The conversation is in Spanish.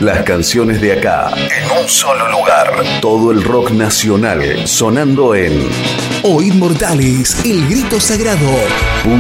Las canciones de acá, en un solo lugar. Todo el rock nacional sonando en O Inmortales, el grito sagrado.